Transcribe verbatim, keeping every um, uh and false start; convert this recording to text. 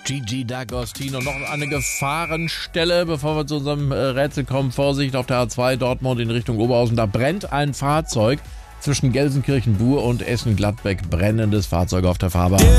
Gigi D'Agostino. Noch eine Gefahrenstelle, bevor wir zu unserem Rätsel kommen. Vorsicht auf der A zwei Dortmund in Richtung Oberhausen. Da brennt ein Fahrzeug zwischen Gelsenkirchen-Buhr und Essen-Gladbeck. Brennendes Fahrzeug auf der Fahrbahn.